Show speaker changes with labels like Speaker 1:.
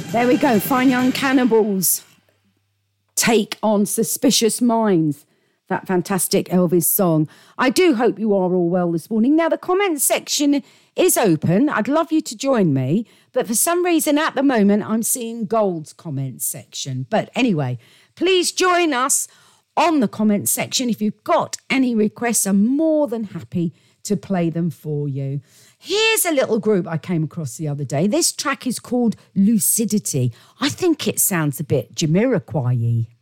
Speaker 1: There we go. Fine Young Cannibals take on Suspicious Minds. That fantastic Elvis song. I do hope you are all well this morning. Now, the comments section is open. I'd love you to join me. But for some reason, at the moment, I'm seeing Gold's comments section. But anyway, please join us on the comments section. If you've got any requests, I'm more than happy to play them for you. Here's a little group I came across the other day. This track is called Lucidity. I think it sounds a bit Jamiroquai-y.